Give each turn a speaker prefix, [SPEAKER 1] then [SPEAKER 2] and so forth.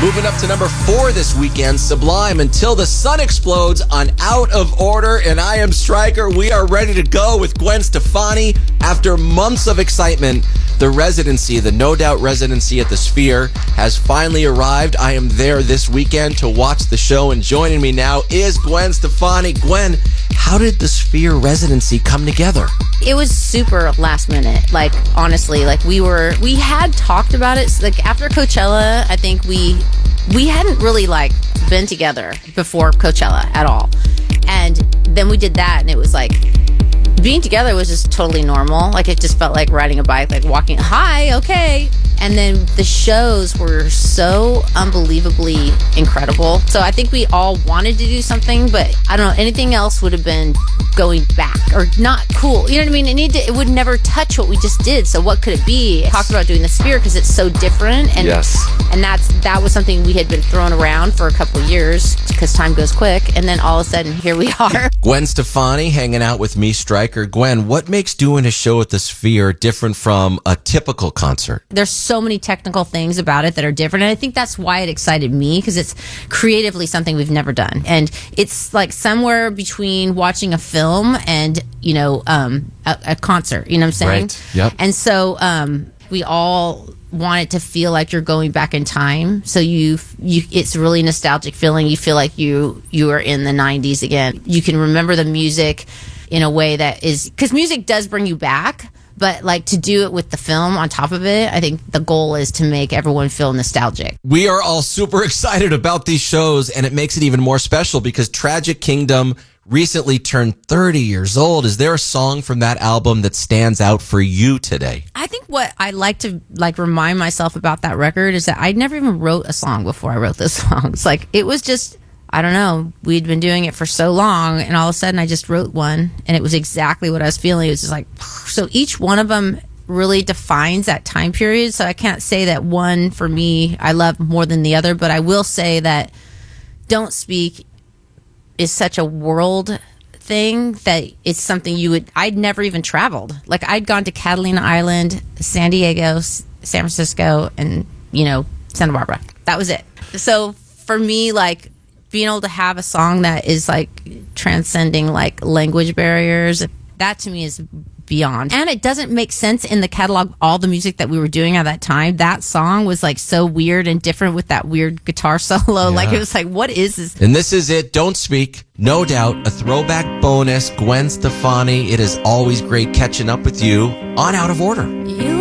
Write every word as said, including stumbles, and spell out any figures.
[SPEAKER 1] Moving up to number four this weekend, Sublime, Until the Sun Explodes on Out of Order. And I am Stryker. We are ready to go with Gwen Stefani. After months of excitement, the residency, the No Doubt residency at the Sphere, has finally arrived. I am there this weekend to watch the show, and joining me now is Gwen Stefani. Gwen, how did the Sphere residency come together?
[SPEAKER 2] It was super last minute. Like, honestly, like we were, we had talked about it. So, like, after Coachella, I think we, we hadn't really like been together before Coachella at all. And then we did that, and it was like, being together was just totally normal. Like, it just felt like riding a bike, like walking, hi, okay. And then the shows were so unbelievably incredible. So I think we all wanted to do something, but I don't know, anything else would have been going back or not cool. You know what I mean? It needed, it would never touch what we just did. So what could it be? Talked about doing the Sphere because it's so different. And
[SPEAKER 1] yes.
[SPEAKER 2] And that's that was something we had been throwing around for a couple of years because time goes quick. And then all of a sudden, here we are.
[SPEAKER 1] Gwen Stefani hanging out with me, Stryker. Gwen, what makes doing a show at the Sphere different from a typical concert?
[SPEAKER 2] There's so many technical things about it that are different. And I think that's why it excited me, because it's creatively something we've never done. And it's like somewhere between watching a film and, you know, um, a, a concert. You know what I'm saying?
[SPEAKER 1] Right. Yep.
[SPEAKER 2] And so um, we all want it to feel like you're going back in time. So you, you, it's a really nostalgic feeling. You feel like you, you are in the nineties again. You can remember the music in a way that is, because music does bring you back, but like to do it with the film on top of it, I think the goal is to make everyone feel nostalgic.
[SPEAKER 1] We are all super excited about these shows, and it makes it even more special because Tragic Kingdom recently turned thirty years old. Is there a song from that album that stands out for you today?
[SPEAKER 2] I think what I like to like remind myself about that record is that I never even wrote a song before I wrote this song. It's like, it was just, I don't know, we'd been doing it for so long, and all of a sudden I just wrote one, and it was exactly what I was feeling. It was just like, so each one of them really defines that time period. So I can't say that one for me I love more than the other, but I will say that Don't Speak is such a world thing that it's something you would, I'd never even traveled. Like, I'd gone to Catalina Island, San Diego, San Francisco, and, you know, Santa Barbara. That was it. So for me, like, being able to have a song that is like transcending like language barriers, that to me is beyond. And it doesn't make sense in the catalog, all the music that we were doing at that time. That song was like so weird and different with that weird guitar solo. Yeah. Like, it was like, what is this?
[SPEAKER 1] And this is it. Don't Speak. No Doubt. A throwback bonus. Gwen Stefani. It is always great catching up with you on Out of Order.
[SPEAKER 2] You